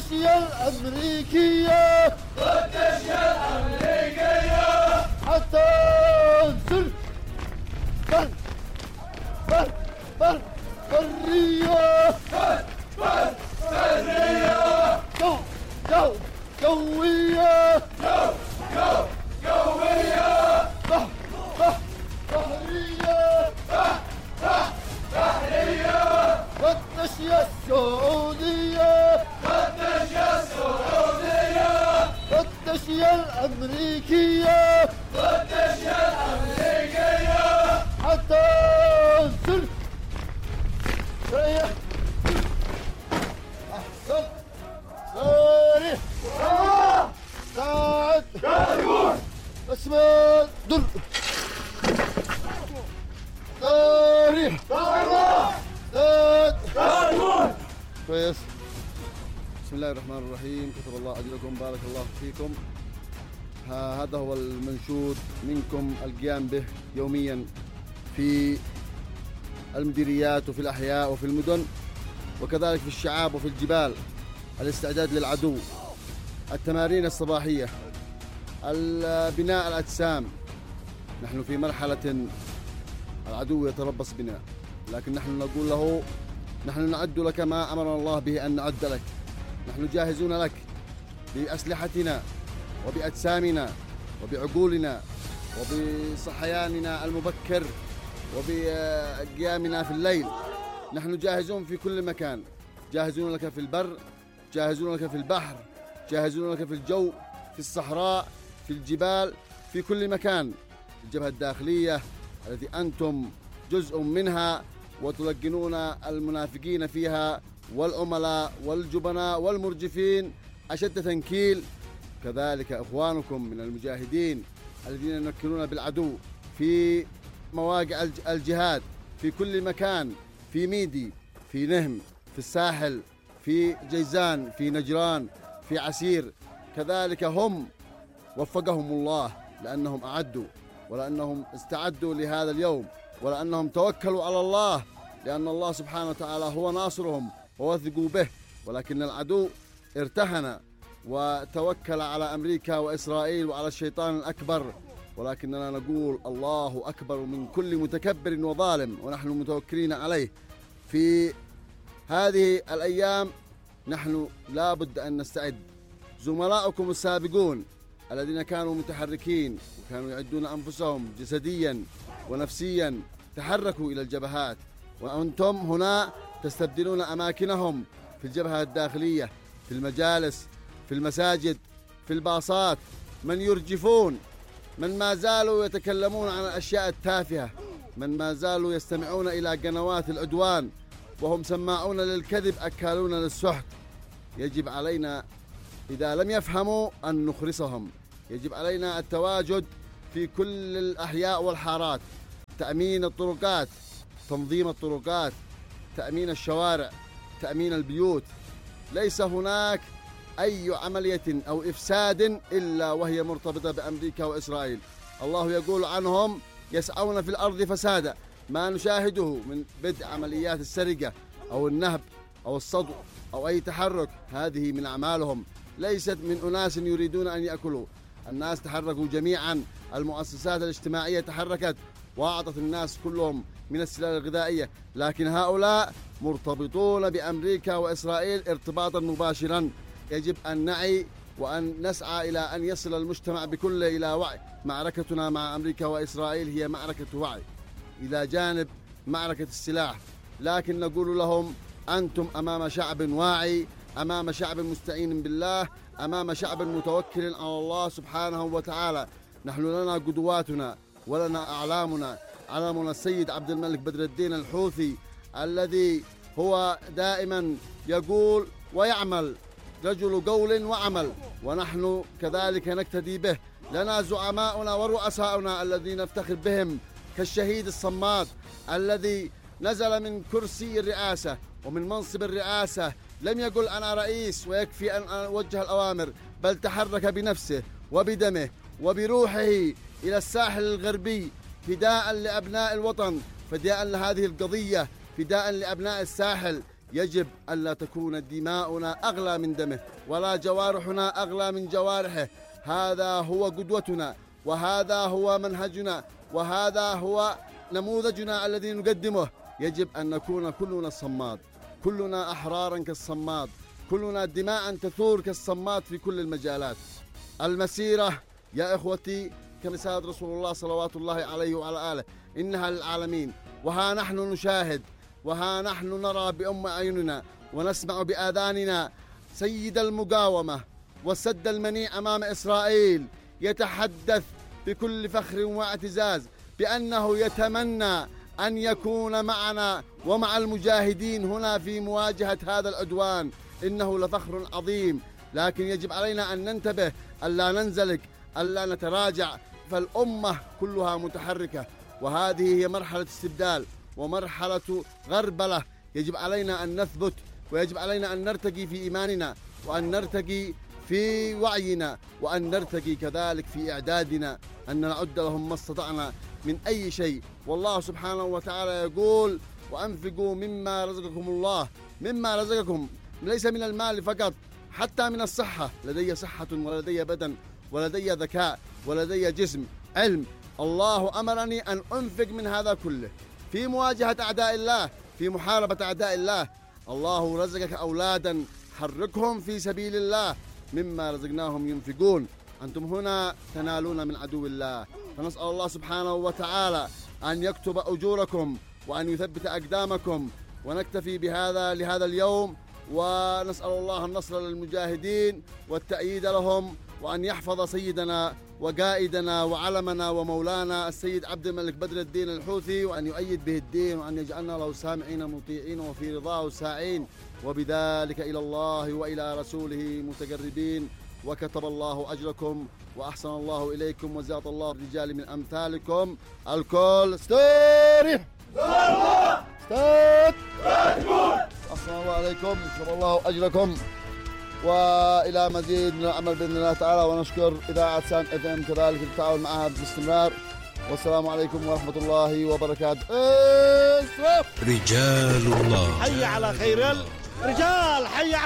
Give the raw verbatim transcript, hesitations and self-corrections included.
والتشييع الأمريكية والتشييع الأمريكية حتى انزل بر بر بر برية بر بر برية جو جو جوية جو جو جوية بح بح بحرية بح بح بحرية والتشييع السعودية والتشييع السعودية والتشييع الأمريكية والتشييع الأمريكية حتى انزل ريح أحسن ساري ساعد كاريون اسمع در ساري كاريون ساعد كاريون كويس. بسم الله الرحمن الرحيم. كتب الله أجركم، بارك الله فيكم. ها هذا هو المنشود منكم القيام به يوميا في المديريات وفي الأحياء وفي المدن وكذلك في الشعاب وفي الجبال. الاستعداد للعدو، التمارين الصباحية، بناء الأجسام. نحن في مرحلة العدو يتربص بنا، لكن نحن نقول له نحن نعد لك ما أمرنا الله به أن نعد لك. نحن جاهزون لك بأسلحتنا وبأجسامنا وبعقولنا وبصحياننا المبكر وبقيامنا في الليل. نحن جاهزون في كل مكان، جاهزون لك في البر، جاهزون لك في البحر، جاهزون لك في الجو، في الصحراء، في الجبال، في كل مكان. الجبهة الداخلية التي أنتم جزء منها وتلقنون المنافقين فيها والعملاء والجبناء والمرجفين أشد تنكيل. كذلك إخوانكم من المجاهدين الذين ينكلون بالعدو في مواقع الجهاد في كل مكان، في ميدي، في نهم، في الساحل، في جيزان، في نجران، في عسير. كذلك هم وفقهم الله لأنهم أعدوا ولأنهم استعدوا لهذا اليوم ولأنهم توكلوا على الله، لأن الله سبحانه وتعالى هو ناصرهم ووثقوا به. ولكن العدو ارتهن وتوكل على أمريكا وإسرائيل وعلى الشيطان الأكبر، ولكننا نقول الله أكبر من كل متكبر وظالم، ونحن متوكلين عليه. في هذه الأيام نحن لا بد أن نستعد. زملاؤكم السابقون الذين كانوا متحركين وكانوا يعدون أنفسهم جسديا ونفسيا تحركوا إلى الجبهات، وأنتم هنا تستبدلون أماكنهم في الجبهة الداخلية، في المجالس، في المساجد، في الباصات. من يرجفون، من ما زالوا يتكلمون عن الأشياء التافهة، من ما زالوا يستمعون إلى قنوات العدوان وهم سماعون للكذب أكالون للسحت. يجب علينا إذا لم يفهموا أن نخرسهم. يجب علينا التواجد في كل الأحياء والحارات، تأمين الطرقات، تنظيم الطرقات، تأمين الشوارع، تأمين البيوت. ليس هناك أي عملية أو إفساد إلا وهي مرتبطة بأمريكا وإسرائيل. الله يقول عنهم يسعون في الأرض فسادا. ما نشاهده من بدء عمليات السرقة أو النهب أو الصدو أو أي تحرك، هذه من أعمالهم، ليست من أناس يريدون أن يأكلوا. الناس تحركوا جميعا، المؤسسات الاجتماعية تحركت وأعطت الناس كلهم من السلال الغذائية، لكن هؤلاء مرتبطون بأمريكا وإسرائيل ارتباطا مباشرا. يجب أن نعي وأن نسعى إلى أن يصل المجتمع بكله إلى وعي. معركتنا مع أمريكا وإسرائيل هي معركة وعي إلى جانب معركة السلاح، لكن نقول لهم أنتم أمام شعب واعي، أمام شعب مستعين بالله، أمام شعب متوكل على الله سبحانه وتعالى. نحن لنا قدواتنا ولنا أعلامنا. علمنا السيد عبد الملك بدر الدين الحوثي الذي هو دائما يقول ويعمل، رجل قول وعمل، ونحن كذلك نقتدي به. لنا زعماؤنا ورؤساؤنا الذين نفتخر بهم، كالشهيد الصماد الذي نزل من كرسي الرئاسة ومن منصب الرئاسة لم يقل أنا رئيس ويكفي أن أوجه الأوامر، بل تحرك بنفسه وبدمه وبروحه إلى الساحل الغربي فداء لأبناء الوطن، فداء لهذه القضية، فداء لأبناء الساحل. يجب ألا تكون دماؤنا أغلى من دمه ولا جوارحنا أغلى من جوارحه. هذا هو قدوتنا، وهذا هو منهجنا، وهذا هو نموذجنا الذي نقدمه. يجب أن نكون كلنا الصماد، كلنا أحرارا كالصماد، كلنا دماء تثور كالصماد في كل المجالات. المسيرة يا إخوتي كرسالة رسول الله صلوات الله عليه وعلى آله، إنها للعالمين، وها نحن نشاهد، وها نحن نرى بأم أعيننا ونسمع بآذاننا سيد المقاومة والسد المنيع أمام إسرائيل يتحدث بكل فخر واعتزاز بأنه يتمنى أن يكون معنا ومع المجاهدين هنا في مواجهة هذا العدوان. إنه لفخر عظيم، لكن يجب علينا أن ننتبه، ألا ننزلق، ألا نتراجع، فالأمة كلها متحركة، وهذه هي مرحلة استبدال ومرحلة غربلة. يجب علينا أن نثبت، ويجب علينا أن نرتقي في إيماننا، وأن نرتقي في وعينا، وأن نرتقي كذلك في إعدادنا، أن نعد لهم ما استطعنا من أي شيء. والله سبحانه وتعالى يقول: وأنفقوا مما رزقكم الله، مما رزقكم ليس من المال فقط، حتى من الصحة. لدي صحة ولدي بدن ولدي ذكاء ولدي جسم علم. الله أمرني أن أنفق من هذا كله في مواجهة أعداء الله، في محاربة أعداء الله. الله رزقك أولادا، حركهم في سبيل الله، مما رزقناهم ينفقون. أنتم هنا تنالون من عدو الله، فنسأل الله سبحانه وتعالى أن يكتب أجوركم وأن يثبت أقدامكم. ونكتفي بهذا لهذا اليوم، ونسأل الله النصر للمجاهدين والتأييد لهم، وأن يحفظ سيدنا وقائدنا وعلمنا ومولانا السيد عبد الملك بدر الدين الحوثي، وأن يؤيد به الدين، وأن يجعلنا له سامعين مطيعين وفي رضاه ساعين، وبذلك إلى الله وإلى رسوله متقربين. وكتب الله أجركم وأحسن الله إليكم وزاد الله الرجال من أمثالكم. الكل استريح استاد أحسن الله عليكم، كتب الله أجركم، وإلى مزيد من العمل بإذن الله تعالى. ونشكر إذاعة سان اف ام كذلك التعاون معها باستمرار. والسلام عليكم ورحمة الله وبركاته. رجال الله، حي على خير الرجال، حي على